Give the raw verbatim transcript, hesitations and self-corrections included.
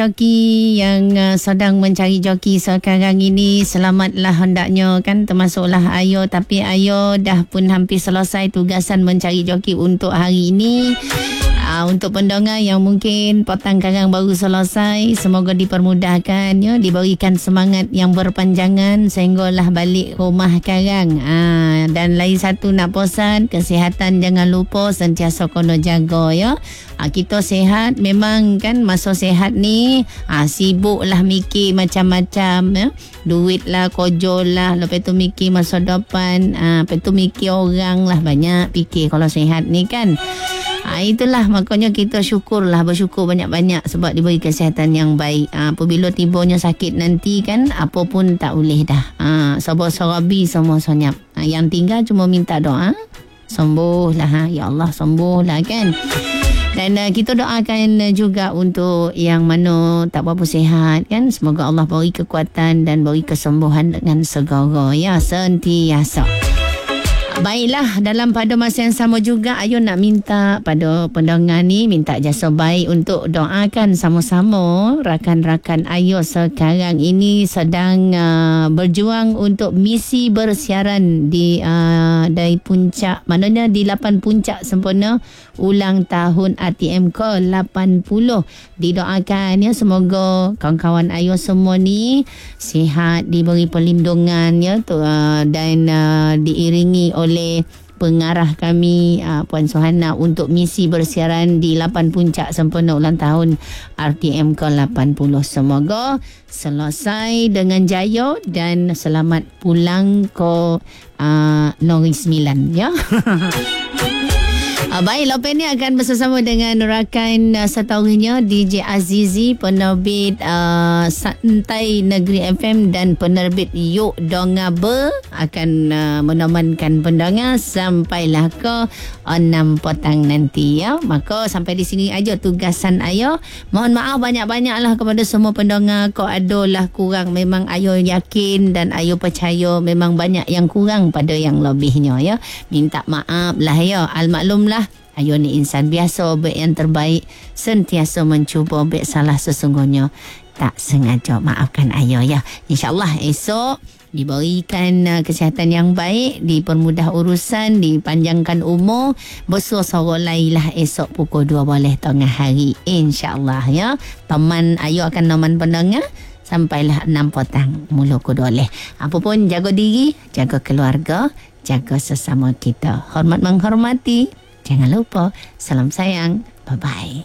Joki yang uh, sedang mencari joki sekarang ini, selamatlah hendaknya kan, termasuklah Ayo. Tapi Ayo dah pun hampir selesai tugasan mencari joki untuk hari ini. Uh, untuk pendengar yang mungkin petang karang baru selesai, semoga dipermudahkan ya, diberikan semangat yang berpanjangan sehinggalah balik rumah karang. Uh, dan lain satu nak pesan, kesihatan jangan lupa sentiasa kena jaga ya. Uh, kita sihat memang kan, masa sihat ni uh, sibuklah mikir macam-macam ya. Duit lah, kojol lah, lepas tu mikir masa depan, uh, lepas tu mikir orang lah, banyak fikir kalau sihat ni kan. Ha, itulah makanya kita syukurlah, bersyukur banyak-banyak sebab diberi kesihatan yang baik. Ha, apabila tibanya sakit nanti kan, apa pun tak boleh dah. Ha, sabar-sarabi semua senyap. Ha, yang tinggal cuma minta doa, sembuhlah. Ha, ya Allah, sembuhlah kan. Dan uh, kita doakan juga untuk yang mana tak berapa sihat kan, semoga Allah beri kekuatan dan beri kesembuhan dengan segera ya, sentiasa. Baiklah, dalam pada masa yang sama juga Ayo nak minta pada pendengar ni, minta jasa baik untuk doakan sama-sama rakan-rakan Ayo sekarang ini sedang uh, berjuang untuk misi bersiaran di uh, dari puncak, maknanya di lapan puncak sempurna ulang tahun R T M ke lapan puluh. Didoakan ya, semoga kawan-kawan Ayo semua ni sihat, diberi perlindungan ya tu, uh, dan uh, diiringi oleh oleh pengarah kami uh, Puan Suhana untuk misi bersiaran di lapan puncak sempurna ulang tahun R T M ke lapan puluh. Semoga selesai dengan jaya dan selamat pulang ke uh, Negeri Sembilan ya. Uh, baik, lepas ni akan bersama dengan rakan uh, setahunya D J Azizi, penerbit uh, Santai Negeri F M dan penerbit Yuk Dongabe akan uh, menemankan pendengar sampailah ke enam petang nanti ya. Maka sampai di sini aja tugasan Ayo. Mohon maaf banyak-banyaklah kepada semua pendengar. Kau adalah kurang, memang Ayo yakin dan Ayo percaya memang banyak yang kurang pada yang lebihnya ya. Minta maaf lah ya. Al-maklumlah, Ayo ni insan biasa, baik yang terbaik, sentiasa mencuba, baik salah sesungguhnya tak sengaja. Maafkan Ayo ya. InsyaAllah esok diberikan uh, kesihatan yang baik, dipermudah urusan, dipanjangkan umur, bersuara lailah esok pukul dua boleh tengah hari InsyaAllah ya. Teman Ayo akan teman pendengar sampailah enam petang mula kudoleh. Apa pun, jaga diri, jaga keluarga, jaga sesama kita, hormat menghormati. Jangan lupa, salam sayang. Bye-bye.